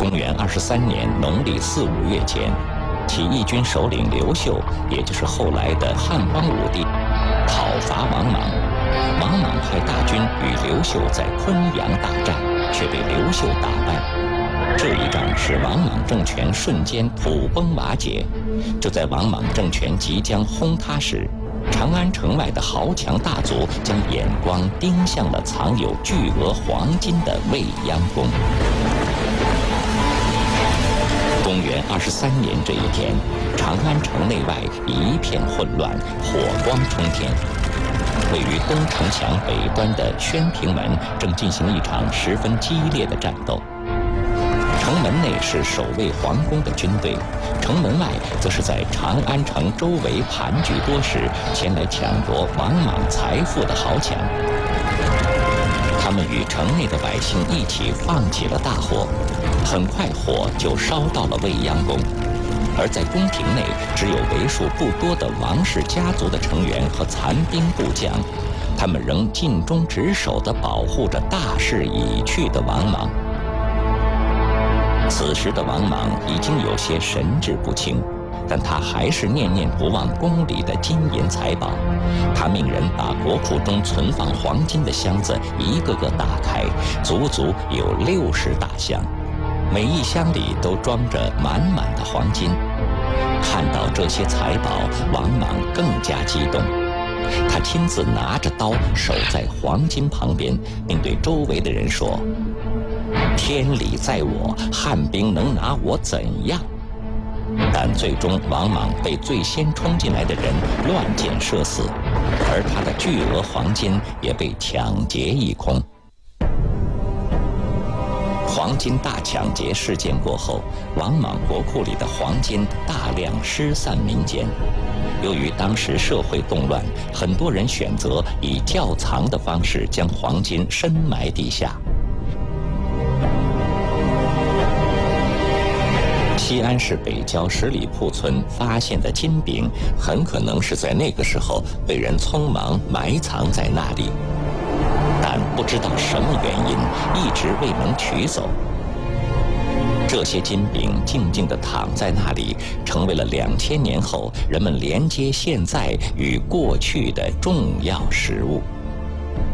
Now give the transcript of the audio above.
公元23年农历4、5月间，起义军首领刘秀，也就是后来的汉光武帝，讨伐王莽。王莽派大军与刘秀在昆阳大战，却被刘秀打败。这一仗使王莽政权瞬间土崩瓦解。就在王莽政权即将轰塌时，长安城外的豪强大族将眼光盯向了藏有巨额黄金的未央宫。公元23年这一天，长安城内外一片混乱，火光冲天。位于东城墙北端的宣平门正进行一场十分激烈的战斗。城门内是守卫皇宫的军队，城门外则是在长安城周围盘踞多时前来抢夺王莽财富的豪强。他们与城内的百姓一起放起了大火，很快火就烧到了未央宫。而在宫廷内，只有为数不多的王室家族的成员和残兵部将，他们仍尽忠职守地保护着大势已去的王莽。此时的王莽已经有些神志不清，但他还是念念不忘宫里的金银财宝。他命人把国库中存放黄金的箱子一个个打开，足足有60大箱，每一箱里都装着满满的黄金。看到这些财宝，王莽更加激动。他亲自拿着刀守在黄金旁边，并对周围的人说：“天理在我，汉兵能拿我怎样？”但最终王莽被最先冲进来的人乱箭射死，而他的巨额黄金也被抢劫一空。黄金大抢劫事件过后，王莽国库里的黄金大量失散民间。由于当时社会动乱，很多人选择以窖藏的方式将黄金深埋地下。西安市北郊十里铺村发现的金饼，很可能是在那个时候被人匆忙埋藏在那里，但不知道什么原因，一直未能取走。这些金饼静静地躺在那里，成为了2000年后人们连接现在与过去的重要食物。